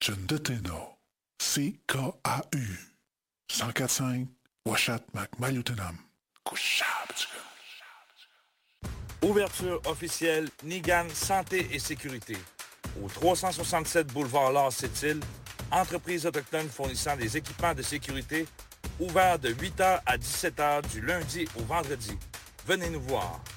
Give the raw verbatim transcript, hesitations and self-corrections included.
Chundeteno. C K A U. cent quatre cinq Washat McMalutenam. Couchable. Ouverture officielle Nigan Santé et Sécurité. Au trois cent soixante-sept boulevard Lars Sept-Îles, entreprise autochtone fournissant des équipements de sécurité, ouvert de huit heures à dix-sept heures du lundi au vendredi. Venez nous voir.